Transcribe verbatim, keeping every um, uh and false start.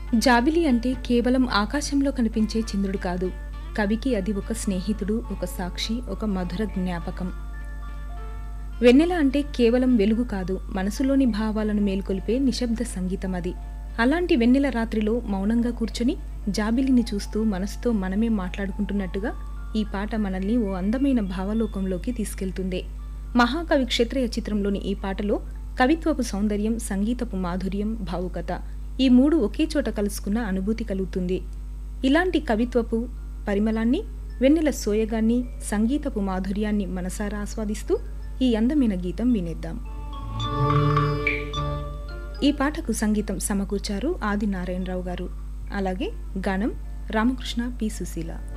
జాబిలి అంటే కేవలం ఆకాశంలో కనిపించే చంద్రుడు కాదు. కవికి అది ఒక స్నేహితుడు, ఒక సాక్షి, ఒక మధుర జ్ఞాపకం. వెన్నెల అంటే కేవలం వెలుగు కాదు, మనసులోని భావాలను మేల్కొల్పే నిశ్శబ్ద సంగీతం అది. అలాంటి వెన్నెల రాత్రిలో మౌనంగా కూర్చొని జాబిలిని చూస్తూ మనసుతో మనమే మాట్లాడుకుంటున్నట్టుగా ఈ పాట మనల్ని ఓ అందమైన భావలోకంలోకి తీసుకెళ్తుంది. మహాకవి క్షత్రియ చిత్రంలోని ఈ పాటలో కవిత్వపు సౌందర్యం, సంగీతపు మాధుర్యం, భావుకత ఈ మూడు ఒకే చోట కలుసుకున్న అనుభూతి కలుగుతుంది. ఇలాంటి కవిత్వపు పరిమళాన్ని, వెన్నెల సోయగాన్ని, సంగీతపు మాధుర్యాన్ని మనసారా ఆస్వాదిస్తూ ఈ అందమైన గీతం వినేద్దాం. ఈ పాటకు సంగీతం సమకూర్చారు ఆది నారాయణరావు గారు. అలాగే గానం రామకృష్ణ పి సుశీల.